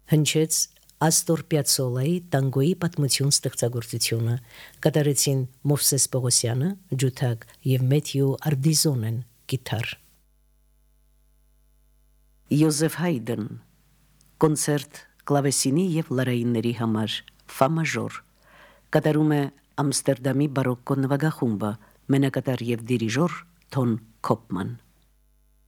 Հնչեց Աստոր Պիացոլայի տանգոյի պատմություն ստեղծագործությունը, կատարեցին Մովսես Պողոսյանը, ջութակ եւ Մեթյու Արդիզոնեն, գիտար։ Յոզեֆ Հայդեն, կոնցերտ կլավեսինի եւ լարայինների համար, ֆա մաժոր, կատարում է Ամստերդամի բարոկկո նվագախումբը, մենակատար եւ դիրիժոր Թոն Քոպման։